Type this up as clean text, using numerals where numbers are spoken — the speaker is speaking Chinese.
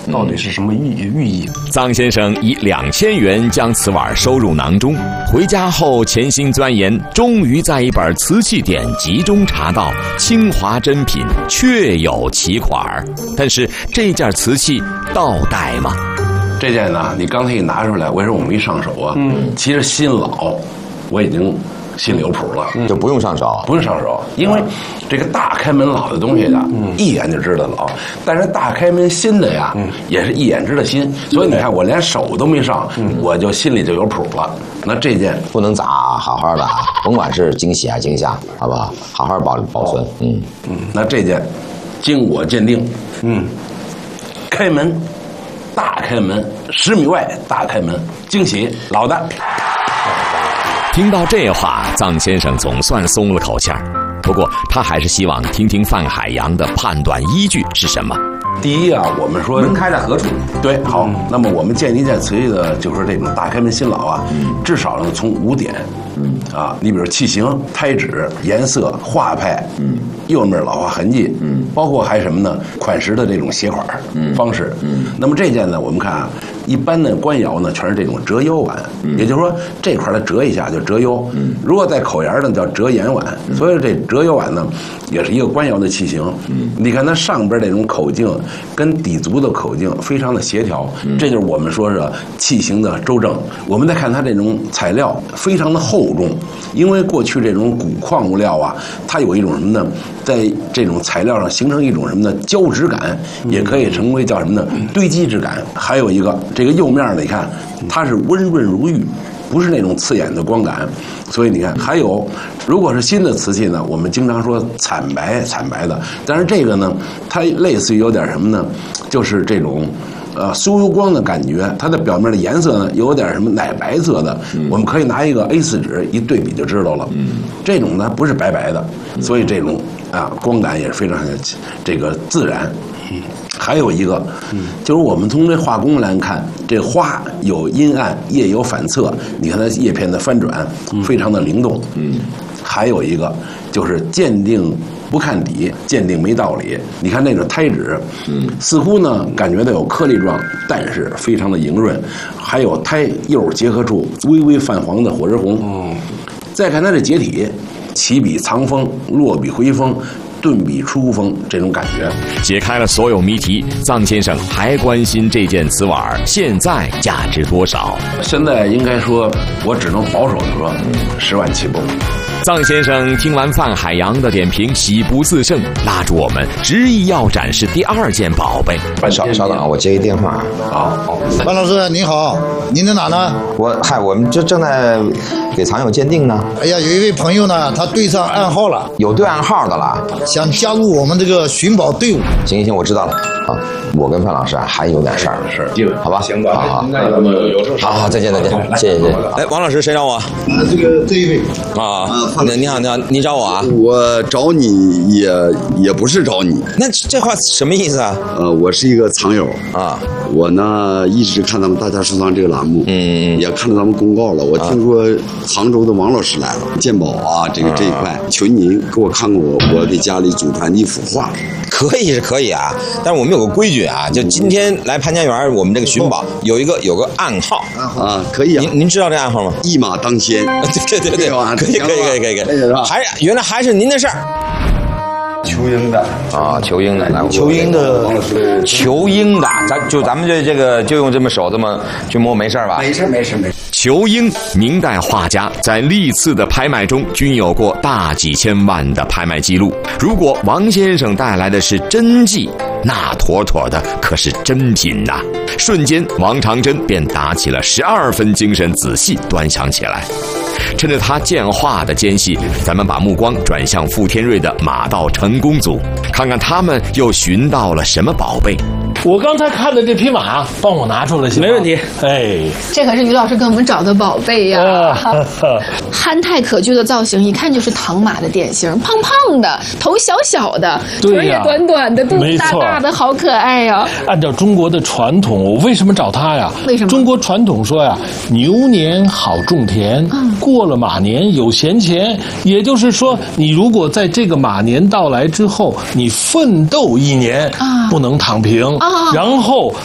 到底是什么寓意？ 臧先生以2000元将瓷碗收入囊中，回家后潜心钻研，终于在一本瓷器典籍中查到清华珍品确有其款。但是这件瓷器倒带吗？ 这件呢，你刚才一拿出来，为什么我没上手啊？其实新老我已经心里有谱了， 就不用上手， 不用上手，因为这个大开门老的东西呢，一眼就知道老；但是大开门新的呀，也是一眼知道新。所以你看，我连手都没上，我就心里就有谱了。那这件不能砸，好好的，甭管是惊喜还是惊吓，好不好？好好保存。 那这件经我鉴定，开门，大开门，10米外大开门，惊喜老的。 听到这话，臧先生总算松了口气儿。不过他还是希望听听范海洋的判断依据是什么。 第一啊，我们说门开在何处？ 对，好。那么我们鉴一件瓷器的，就是这种大开门新老啊，至少呢从5点，你比如器型、胎质、颜色、画派，釉面老化痕迹，包括还什么呢？款式的这种写款方式。那么这件呢，我们看啊，一般的官窑呢全是这种折釉碗，也就是说这块它折一下就折釉。如果在口沿呢叫折岩碗，所以这折釉碗呢也是一个官窑的器型。你看它上边这种口径跟底足的口径非常的协调，这就是我们说是器型的周正。我们再看它这种材料非常的厚重，因为过去这种古矿物料啊，它有一种什么呢，在这种材料上形成一种什么呢胶质感，也可以成为叫什么呢堆积质感。还有一个这个釉面呢，你看它是温润如玉，不是那种刺眼的光感。所以你看，还有如果是新的瓷器呢，我们经常说惨白的，但是这个呢，它类似于有点什么呢，就是这种酥油光的感觉，它的表面的颜色呢有点什么奶白色的，我们可以拿一个 A4 纸一对比就知道了。这种呢不是白白的，所以这种光感也是非常这个自然。还有一个，就是我们从这画工来看，这花有阴暗，叶有反侧，你看它叶片的翻转，非常的灵动。还有一个就是鉴定不看底，鉴定没道理。你看那个胎质，似乎呢感觉到有颗粒状，但是非常的莹润，还有胎釉结合处微微泛黄的火日红。再看它的结体，起笔藏锋，落笔回锋，顿笔出锋，这种感觉。 解开了所有谜题，臧先生还关心这件瓷碗现在价值多少。 现在应该说，我只能保守的说，10万起步。 臧先生听完范海洋的点评，喜不自胜，拉住我们，执意要展示第2件宝贝。 稍等啊，我接一电话。 好， 范老师您好，您在哪呢？ 我们这正在给藏友鉴定呢。 哎呀，有一位朋友呢，他对上暗号了， 有对暗号的了， 想加入我们这个寻宝队伍。 行，我知道了啊。我跟范老师还有点事儿，好吧？行吧，好，好，再见，谢谢。哎，王老师，谁找我？ 这一位你好，你找我啊？ 我找你也不是找你。 那这话什么意思啊？ 我是一个藏友啊。 我呢一直看咱们大家收藏这个栏目，也看到咱们公告了。我听说杭州的王老师来了，鉴宝啊，这一块，求您给我看看我给家里祖传的一幅画。 可以啊，但是我们有个规矩啊，就今天来潘家园，我们这个寻宝有个暗号啊，可以啊。 您知道这暗号吗？ 一马当先。 对，可以，原来还是您的事儿。 求英的啊，求英的， 求英的， 求英的，咱们这个就用这么手这么去摸，没事吧？ 没事。 裘英，明代画家，在历次的拍卖中均有过大几千万的拍卖记录。如果王先生带来的是真迹，那妥妥的可是真品呐！瞬间，王长征便打起了12分精神，仔细端详起来。趁着他鉴画的间隙，咱们把目光转向傅天瑞的马道成功组，看看他们又寻到了什么宝贝。 我刚才看的这匹马，帮我拿出来行吗？ 没问题。 哎， 这可是于老师给我们找的宝贝呀！憨态可掬的造型，一看就是唐马的典型，胖胖的，头小小的，腿也短短的，肚子大大的，好可爱呀！ 按照中国的传统，我为什么找他呀？ 为什么？ 中国传统说呀，牛年好种田，过了马年有闲钱。也就是说，你如果在这个马年到来之后，你奋斗1年，不能躺平。然后